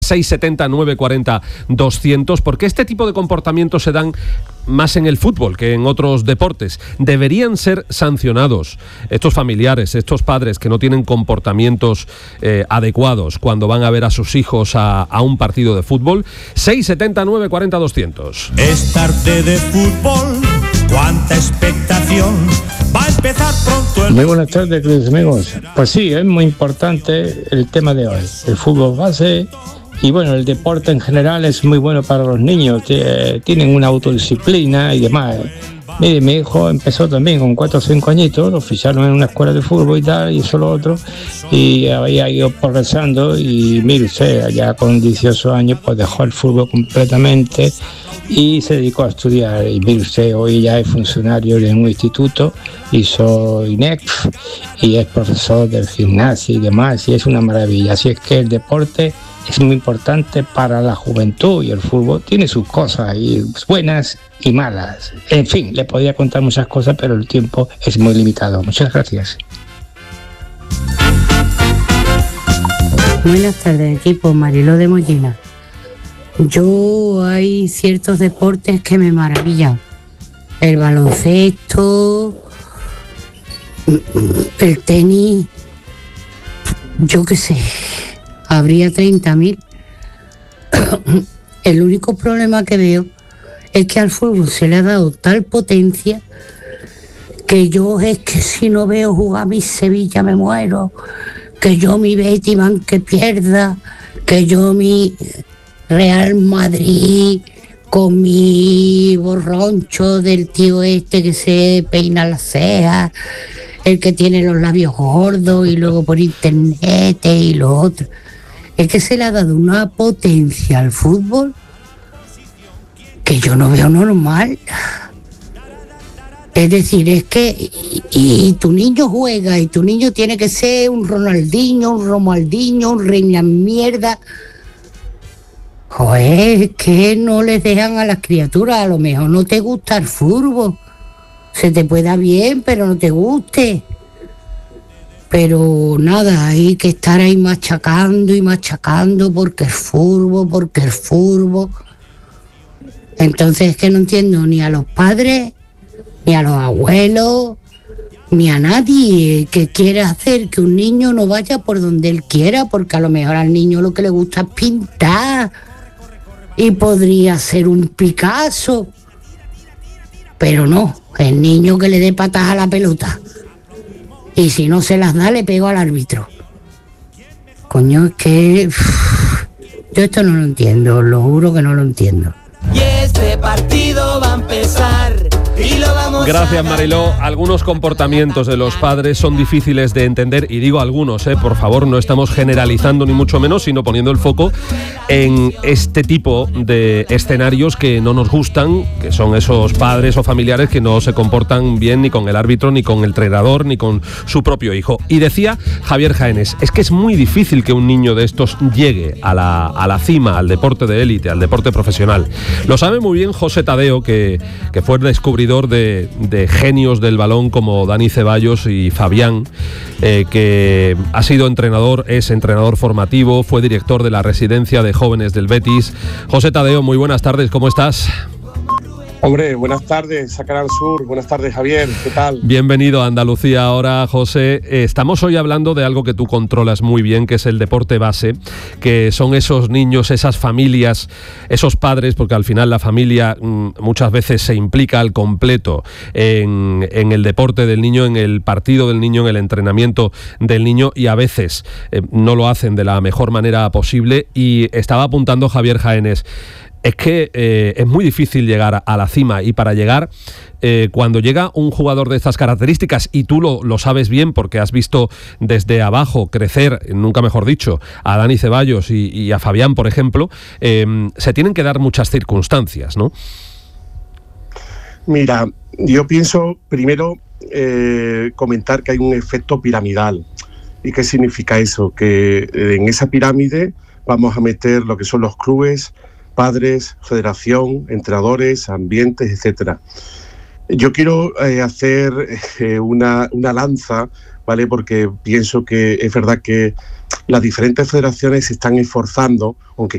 670 940 200, porque este tipo de comportamientos se dan más en el fútbol que en otros deportes. Deberían ser sancionados estos familiares, estos padres que no tienen comportamientos adecuados cuando van a ver a sus hijos a un partido de fútbol. 670 940 200. Es tarde de fútbol, cuánta expectación, va a empezar pronto. Muy buenas tardes, queridos amigos. Pues sí, es muy importante el tema de hoy, el fútbol base. Y bueno, el deporte en general es muy bueno para los niños, tienen una autodisciplina y demás. Mire, mi hijo empezó también con 4 o 5 añitos, lo ficharon en una escuela de fútbol y tal, y eso lo otro, y había ido progresando, y mire usted, ya con 18 años pues dejó el fútbol completamente y se dedicó a estudiar. Y mire usted, hoy ya es funcionario en un instituto, hizo INEF y es profesor del gimnasio y demás, y es una maravilla. Así es que el deporte es muy importante para la juventud, y el fútbol tiene sus cosas y buenas y malas. En fin, le podría contar muchas cosas, pero el tiempo es muy limitado. Muchas gracias. Buenas tardes, equipo. Mariló de Mollina. Hay ciertos deportes que me maravillan. El baloncesto, el tenis, yo qué sé. Habría 30.000. El único problema que veo es que al fútbol se le ha dado tal potencia que yo es que si no veo jugar mi Sevilla me muero, que yo mi Betis que pierda, que yo mi Real Madrid con mi borroncho del tío este que se peina las cejas, el que tiene los labios gordos y luego por internet y lo otro. Es que se le ha dado una potencia al fútbol que yo no veo normal. Es decir, es que y tu niño juega y tu niño tiene que ser un Ronaldinho, un Romaldinho, un Reina Mierda. Joder, es que no les dejan a las criaturas. A lo mejor no te gusta el fútbol. Se te puede dar bien, pero no te guste. Pero nada, hay que estar ahí machacando y machacando porque el fútbol. Entonces es que no entiendo ni a los padres, ni a los abuelos, ni a nadie que quiera hacer que un niño no vaya por donde él quiera, porque a lo mejor al niño lo que le gusta es pintar y podría ser un Picasso. Pero no, el niño que le dé patas a la pelota. Y si no se las da, le pego al árbitro. Coño, es que yo esto no lo entiendo, lo juro que no lo entiendo. Y este partido va a empezar y lo vamos Gracias, Mariló. Algunos comportamientos de los padres son difíciles de entender, y digo algunos, por favor, no estamos generalizando ni mucho menos, sino poniendo el foco en este tipo de escenarios que no nos gustan, que son esos padres o familiares que no se comportan bien ni con el árbitro, ni con el entrenador, ni con su propio hijo. Y decía Javier Jaénes, es que es muy difícil que un niño de estos llegue a la cima, al deporte de élite, al deporte profesional. Lo sabe muy bien José Tadeo, que fue el descubridor de genios del balón como Dani Ceballos y Fabián, que ha sido entrenador, es entrenador formativo, fue director de la residencia de jóvenes del Betis. José Tadeo, muy buenas tardes, ¿cómo estás? Hombre, buenas tardes a Canal Sur, buenas tardes Javier, ¿qué tal? Bienvenido a Andalucía ahora, José. Estamos hoy hablando de algo que tú controlas muy bien, que es el deporte base, que son esos niños, esas familias, esos padres, porque al final la familia muchas veces se implica al completo en el deporte del niño, en el partido del niño, en el entrenamiento del niño, y a veces no lo hacen de la mejor manera posible. Y estaba apuntando Javier Jaénes, es que es muy difícil llegar a la cima, y para llegar, cuando llega un jugador de estas características, y tú lo sabes bien porque has visto desde abajo crecer, nunca mejor dicho, a Dani Ceballos y a Fabián, por ejemplo, se tienen que dar muchas circunstancias, ¿no? Mira, yo pienso primero comentar que hay un efecto piramidal. ¿Y qué significa eso? Que en esa pirámide vamos a meter lo que son los clubes, padres, federación, entrenadores, ambientes, etcétera. Yo quiero hacer una lanza, ¿vale? Porque pienso que es verdad que las diferentes federaciones se están esforzando, aunque